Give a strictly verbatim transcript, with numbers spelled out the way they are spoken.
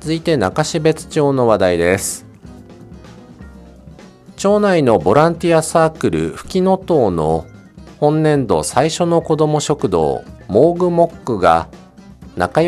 続いて中標津町の話題です。町内のボランティアサークルふきのとうの本年度最初の子ども食堂モーグモックが中